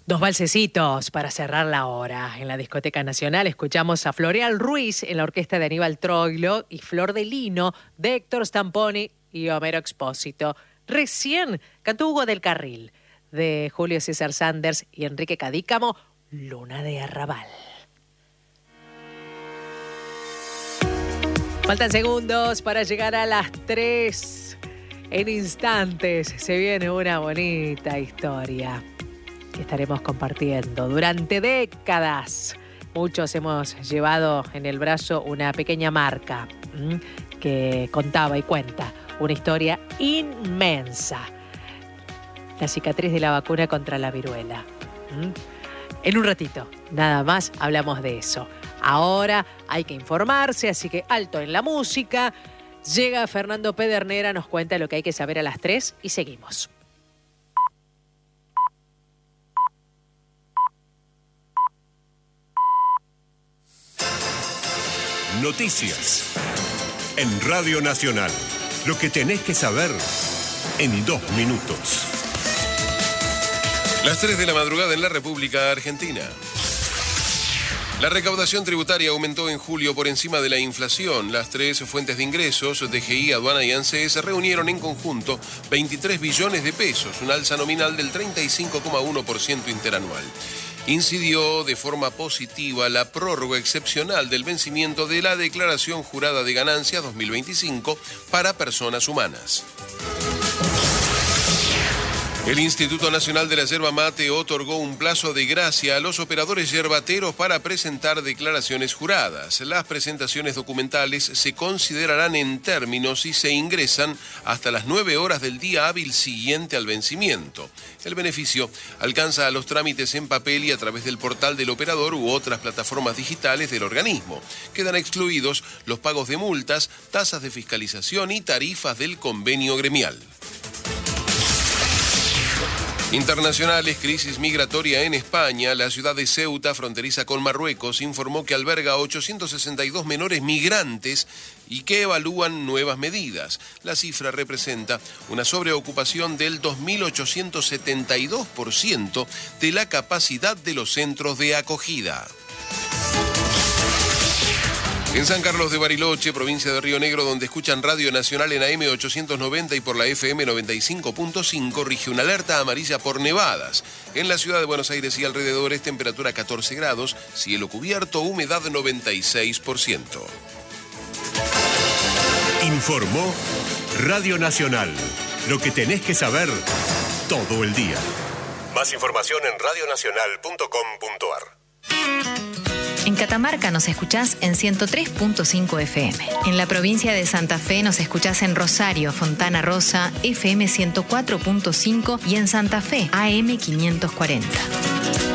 Dos valsecitos para cerrar la hora. En la Discoteca Nacional escuchamos a Floreal Ruiz en la orquesta de Aníbal Troilo y Flor de Lino de Héctor Stamponi y Homero Expósito. Recién cantó Hugo del Carril de Julio César Sanders y Enrique Cadícamo, Luna de Arrabal. Faltan segundos para llegar a las 3. En instantes se viene una bonita historia que estaremos compartiendo durante décadas. Muchos hemos llevado en el brazo una pequeña marca que contaba y cuenta una historia inmensa. La cicatriz de la vacuna contra la viruela. En un ratito, nada más, hablamos de eso. Ahora hay que informarse, así que alto en la música. Llega Fernando Pedernera, nos cuenta lo que hay que saber a las 3 y seguimos. Noticias en Radio Nacional. Lo que tenés que saber en 2 minutos. Las 3 de la madrugada en la República Argentina. La recaudación tributaria aumentó en julio por encima de la inflación. Las 3 fuentes de ingresos, DGI, Aduana y ANSES, reunieron en conjunto 23 billones de pesos, un alza nominal del 35,1% interanual. Incidió de forma positiva la prórroga excepcional del vencimiento de la Declaración Jurada de Ganancias 2025 para personas humanas. El Instituto Nacional de la Yerba Mate otorgó un plazo de gracia a los operadores yerbateros para presentar declaraciones juradas. Las presentaciones documentales se considerarán en términos y se ingresan hasta las 9 horas del día hábil siguiente al vencimiento. El beneficio alcanza a los trámites en papel y a través del portal del operador u otras plataformas digitales del organismo. Quedan excluidos los pagos de multas, tasas de fiscalización y tarifas del convenio gremial. Internacionales, crisis migratoria en España. La ciudad de Ceuta, fronteriza con Marruecos, informó que alberga a 862 menores migrantes y que evalúan nuevas medidas. La cifra representa una sobreocupación del 2.872% de la capacidad de los centros de acogida. En San Carlos de Bariloche, provincia de Río Negro, donde escuchan Radio Nacional en AM 890 y por la FM 95.5, rige una alerta amarilla por nevadas. En la ciudad de Buenos Aires y alrededores, temperatura 14 grados, cielo cubierto, humedad 96%. Informó Radio Nacional. Lo que tenés que saber todo el día. Más información en radionacional.com.ar. En Catamarca nos escuchás en 103.5 FM. En la provincia de Santa Fe nos escuchás en Rosario, Fontana Rosa, FM 104.5 y en Santa Fe, AM 540.